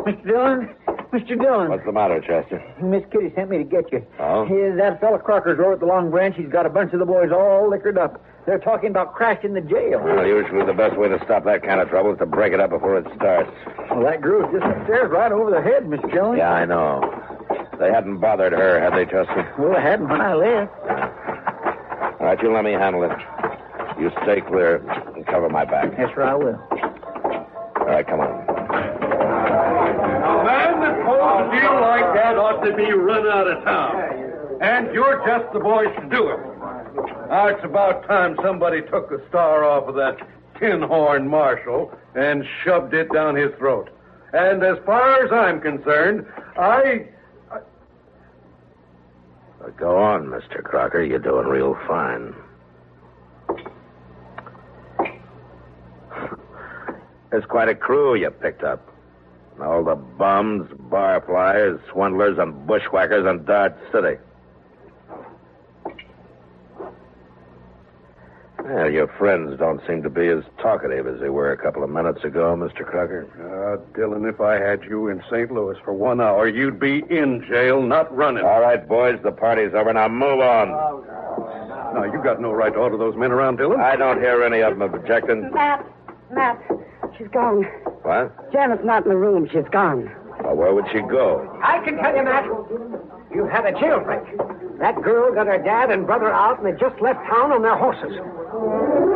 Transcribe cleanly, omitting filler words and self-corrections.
Mr. Dillon? Mr. Dillon. What's the matter, Chester? Miss Kitty sent me to get you. Oh? That fella Crocker's over at the Long Branch. He's got a bunch of the boys all liquored up. They're talking about crashing the jail. Well, usually the best way to stop that kind of trouble is to break it up before it starts. Well, that girl's just upstairs right over the head, Miss Dillon. Yeah, I know. They hadn't bothered her, had they, Chester? Well, they hadn't when I left. All right, you let me handle it. You stay clear and cover my back. Yes, sir, I will. All right, come on. A man that pulls a deal like that ought to be run out of town. And you're just the boys to do it. Now, it's about time somebody took the star off of that tin horn marshal and shoved it down his throat. And as far as I'm concerned, Go on, Mr. Crocker. You're doing real fine. There's quite a crew you picked up. All the bums, barflies, swindlers, and bushwhackers in Dart City. Well, your friends don't seem to be as talkative as they were a couple of minutes ago, Mr. Crocker. Dillon, if I had you in St. Louis for 1 hour, you'd be in jail, not running. All right, boys, the party's over. Now move on. Now, you got no right to order those men around, Dillon. I don't hear any of them objecting. Matt, she's gone. What? Janet's not in the room. She's gone. Well, where would she go? I can tell you, Matt. You had a jailbreak. That girl got her dad and brother out, and they just left town on their horses.